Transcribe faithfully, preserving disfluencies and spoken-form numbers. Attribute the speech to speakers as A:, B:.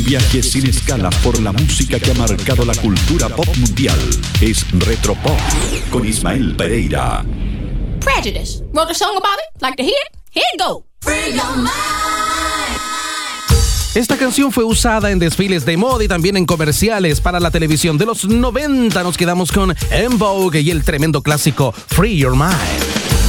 A: viaje sin escala por la música que ha marcado la cultura pop mundial. Es Retropop con Ismael Pereira.
B: Prejudice. Wrote a song about it. Like to hear it? Here it go. Free your mind.
C: Esta canción fue usada en desfiles de moda y también en comerciales para la televisión de los noventa. Nos quedamos con En Vogue y el tremendo clásico Free Your Mind.